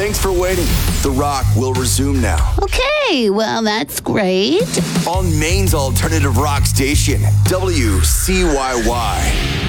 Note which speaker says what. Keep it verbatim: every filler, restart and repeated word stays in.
Speaker 1: Thanks for waiting. The Rock will resume now.
Speaker 2: Okay, well, that's great.
Speaker 1: On Maine's alternative rock station, W C Y Y.